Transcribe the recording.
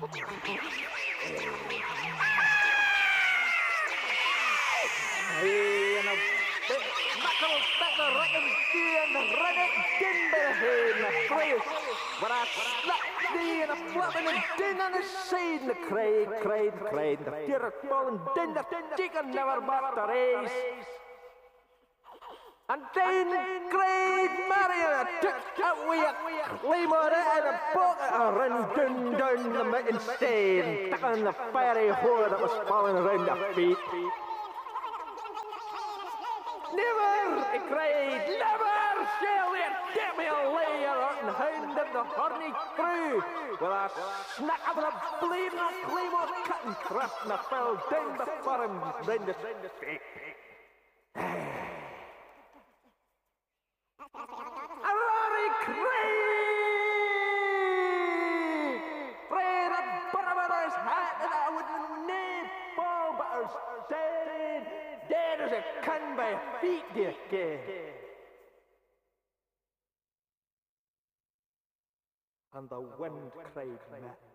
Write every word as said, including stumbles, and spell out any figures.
Hey, and a big knuckle back the rockin' steer and the running din by the head and the place. But I slapped thee and a flapping and din on the side and the cried, cried, cried. The fear of falling din, the chicken never bought the race. And then cried Marion, I took away a claymore and a bucket and ran down, down the mountain side, stuck on the fiery hole that was falling around their feet. Never, he cried, never shall they get me a layer and hound of the horny crew. Well, I snuck up with a bleeding claymore cut and crushed and I fell down before him round his feet. A rory cried! Prayed a barber his hat and I would nae fall but I was dead, dead as a can by feet, dear kid. And the wind cried met.